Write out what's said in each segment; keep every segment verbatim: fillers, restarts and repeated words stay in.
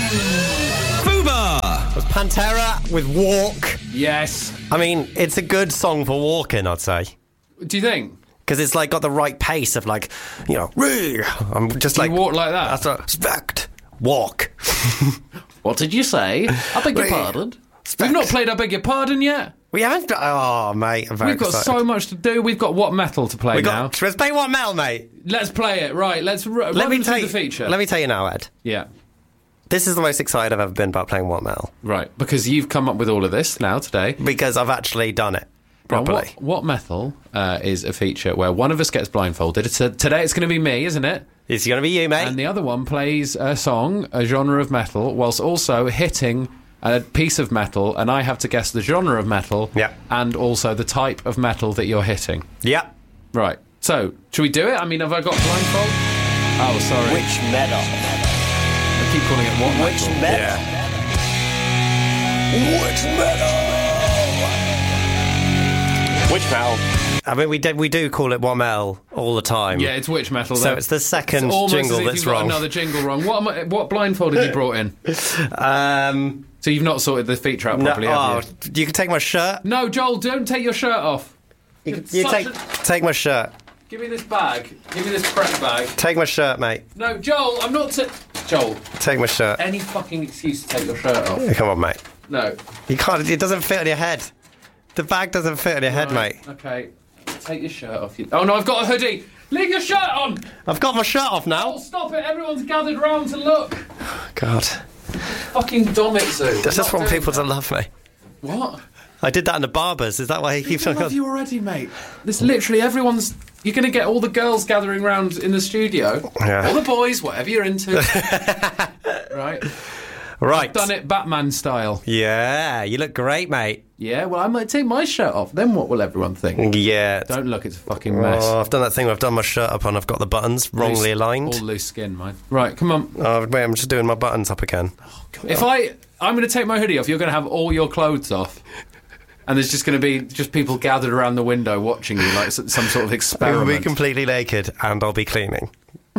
Fubar! It was Pantera with Walk. Yes. I mean, it's a good song for walking, I'd say. Do you think? Because it's like got the right pace of like, you know, Ree! I'm just Do like... you walk like that? That's a respect. Walk. What did you say? I beg your Wait. pardon. Respect. We've not played I beg your pardon yet. We haven't... Oh, mate, I'm very We've got excited. so much to do. We've got What Metal to play We now. got... Let's play What Metal, mate. Let's play it. Right, let's r- Let run me through tell the you, feature. Let me tell you now, Ed. Yeah. This is the most excited I've ever been about playing What Metal. Right, because you've come up with all of this now today. Because I've actually done it Now, properly. what, what Metal uh, is a feature where one of us gets blindfolded. It's a, today it's going to be me, isn't it? It's going to be you, mate. And the other one plays a song, a genre of metal, whilst also hitting a piece of metal, and I have to guess the genre of metal Yeah. and also the type of metal that you're hitting. Yep. Right. So, should we do it? I mean, have I got blindfold? Oh, sorry. Which metal? I keep calling it what Which metal. metal? Which metal? Which metal? I mean, we do, we do call it What Metal all the time. Yeah, it's which metal. So though. it's the second It's almost jingle as if that's you've got wrong. Another jingle wrong. What am I, what blindfold have you brought in? Um, So you've not sorted the feature out no, properly, oh, have you? you can take my shirt. No, Joel, don't take your shirt off. You, It's you such take a- take my shirt. Give me this bag. Give me this prep bag. Take my shirt, mate. No, Joel, I'm not. T- Joel, Take my shirt. any fucking excuse to take your shirt off. Yeah, come on, mate. No. You can't. It doesn't fit on your head. The bag doesn't fit on your head, Right, mate. Okay. Take your shirt off. You- oh no, I've got a hoodie. Leave your shirt on. I've got my shirt off Oh, now. stop it! Everyone's gathered round to look. God, Fucking Domitsu. I just want people to love me. What? I did that in the barbers. Is that why he keeps I on? love you already, mate. This literally everyone's. You're going to get all the girls gathering round in the studio. Yeah. All the boys, whatever you're into. Right. Right. Done it Batman style. Yeah, you look great, mate. Yeah. Well, I might take my shirt off. Then what will everyone think? Yeah. Don't look. It's a fucking mess. Oh, I've done that thing where I've done my shirt up and I've got the buttons wrongly Loose- aligned. All loose skin, mine. Right. Come on. Oh, wait, I'm just doing my buttons up again. If I, I'm going to take my hoodie off. You're going to have all your clothes off. And there's just going to be just people gathered around the window watching you like s- some sort of I will experiment. be completely naked and I'll be cleaning.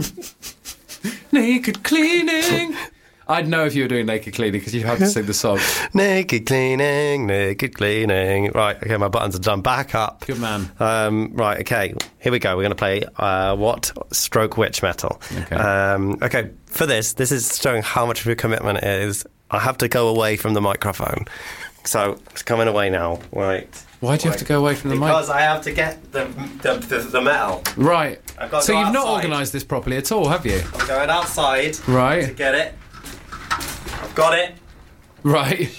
Naked cleaning. I'd know if you were doing naked cleaning because you'd have to sing the song. Naked cleaning, naked cleaning. Right, okay, my buttons are done. Back up. Good man. Um, right, okay, here we go. We're going to play uh, What Stroke Which Metal. Okay. Um, okay, for this, this is showing how much of a commitment it is. I have to go away from the microphone. So, it's coming away now. Right. Why do you have to go away from the mic? Because I have to get the, the, the, the metal. Right. I've got to So go you've not outside. organised this properly at all, have you? I'm going outside to Right. get it. I've got it. Right.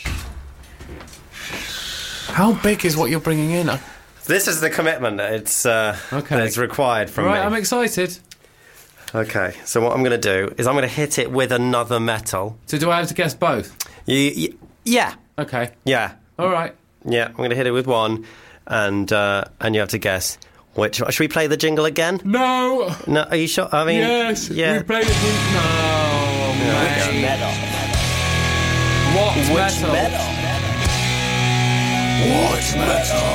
How big is what you're bringing in? I- This is the commitment that it's, uh, Okay. that it's required from Right, me. I'm excited. Okay, so what I'm going to do is I'm going to hit it with another metal. So do I have to guess both? You, you, yeah, Okay. yeah, All right. yeah. I'm going to hit it with one, and uh, and you have to guess which. Should we play the jingle again? No. No, are you sure? I mean, Yes. yeah. We played it. With... No. Which mate. metal? What Which metal? metal? Which metal?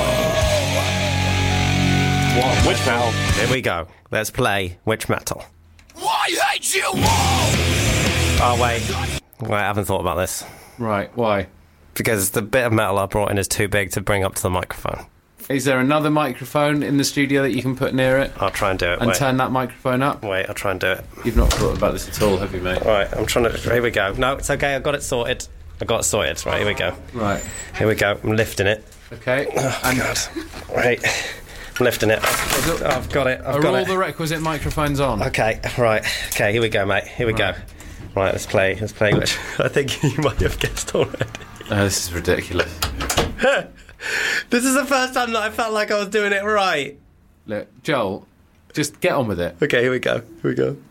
What? Which metal? Here we go. Let's play which metal. I hate you all! Oh wait, wait. I haven't thought about this Right. Why? because the bit of metal I brought in is too big to bring up to the microphone. Is there another microphone in the studio that you can put near it I'll try and do it. and wait. turn that microphone up? Wait, I'll try and do it. You've not thought about this at all, have you, mate? Right, I'm trying to. Here we go. No, it's okay. I've got it sorted. I got it sorted. Right, here we go. Right. Here we go. I'm lifting it. Okay. Oh, and God. Right. I'm lifting it. I've, I've got it. I've are got all it. the requisite microphones on? Okay. Right. Okay. Here we go, mate. Here we Right. go. Right. Let's play. Let's play. Which I think you might have guessed already. Oh, this is ridiculous. This is the first time that I felt like I was doing it right. Look, Joel, just get on with it. Okay. Here we go. Here we go.